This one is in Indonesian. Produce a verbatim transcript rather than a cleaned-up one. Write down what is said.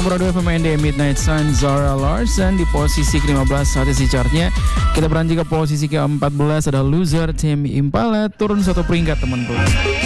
Nomor dua F M N D Midnight Sun Zara Larsson di posisi kelima belas saat isi chartnya. Kita beranjak ke posisi ke empat belas ada Loser Tame Impala turun satu peringkat teman-teman.